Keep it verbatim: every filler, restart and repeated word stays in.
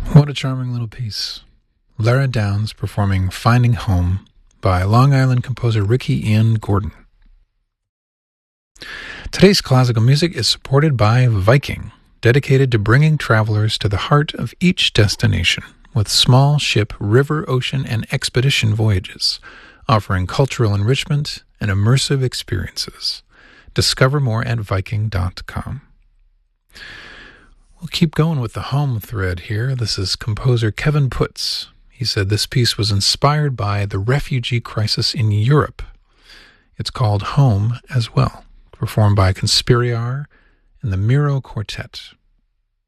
What a charming little piece. Lara Downs performing Finding Home by Long Island composer Ricky Ian Gordon. Today's classical music is supported by Viking, dedicated to bringing travelers to the heart of each destination with small ship, river, ocean, and expedition voyages, offering cultural enrichment and immersive experiences. Discover more at Viking dot com. We'll keep going with the home thread here. This is composer Kevin Putz. He said this piece was inspired by the refugee crisis in Europe. It's called Home as well, performed by Conspiriar and the Miro Quartet.